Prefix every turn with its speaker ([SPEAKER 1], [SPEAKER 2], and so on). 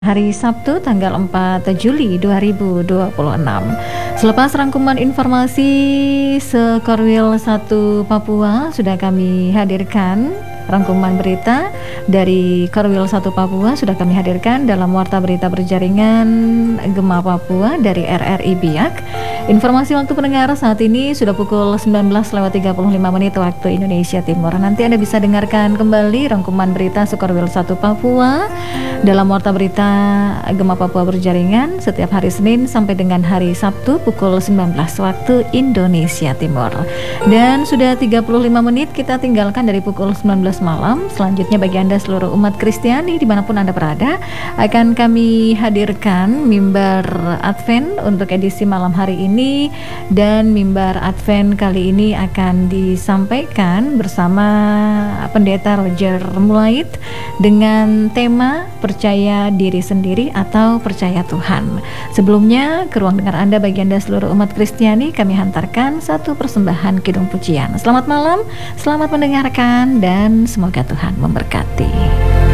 [SPEAKER 1] Hari Sabtu tanggal 4 Juli 2026. Selepas rangkuman informasi Sekorwil 1 Papua sudah kami hadirkan. Rangkuman berita dari Korwil 1 Papua sudah kami hadirkan dalam Warta Berita Berjaringan Gema Papua dari RRI Biak. Informasi waktu pendengar saat ini sudah pukul 19:35 waktu Indonesia Timur. Nanti Anda bisa dengarkan kembali rangkuman berita Sekorwil 1 Papua dalam Warta Berita Gema Papua Berjaringan setiap hari Senin sampai dengan hari Sabtu pukul 19 waktu Indonesia Timur. Dan sudah 35 menit kita tinggalkan dari pukul 19 malam. Selanjutnya bagi Anda seluruh umat Kristiani dimanapun Anda berada, akan kami hadirkan mimbar Advent untuk edisi malam hari ini. Dan mimbar Advent kali ini akan disampaikan bersama Pendeta Roger Mulaid dengan tema percaya diri sendiri atau percaya Tuhan. Sebelumnya, ke ruang dengar Anda bagi Anda seluruh umat Kristiani, kami hantarkan satu persembahan kidung pujian. Selamat malam, selamat mendengarkan, dan semoga Tuhan memberkati.